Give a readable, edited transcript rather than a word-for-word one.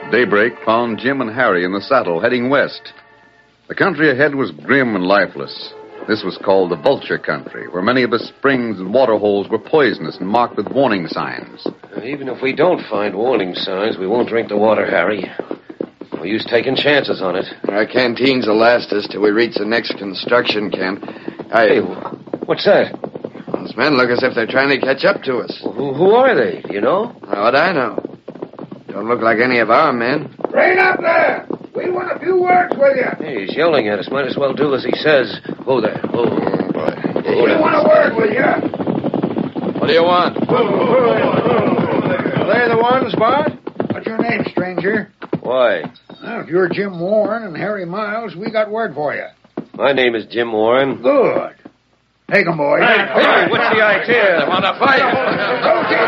Daybreak found Jim and Harry in the saddle, heading west. The country ahead was grim and lifeless. This was called the Vulture Country, where many of the springs and water holes were poisonous and marked with warning signs. Even if we don't find warning signs, we won't drink the water, Harry. No use taking chances on it. Our canteens will last us till we reach the next construction camp. Hey, what's that? Those men look as if they're trying to catch up to us. Well, who are they? Do you know? How would I know? Don't look like any of our men. Rain up there! We want a few words with you. Hey, he's yelling at us. Might as well do as he says. Oh, there. Oh, boy. We want a word with you. What do you want? Are they the ones, Bart? What's your name, stranger? Why? Well, if you're Jim Warren and Harry Miles, we got word for you. My name is Jim Warren. Good. Take 'em, boys. Hey, what's the idea? I want to fight. Okay,